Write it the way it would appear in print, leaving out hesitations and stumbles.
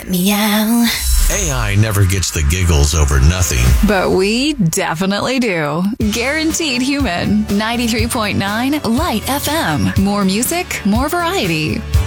Meow. AI never gets the giggles over nothing. But we definitely do. Guaranteed Human. 93.9 Light FM. More music, more variety.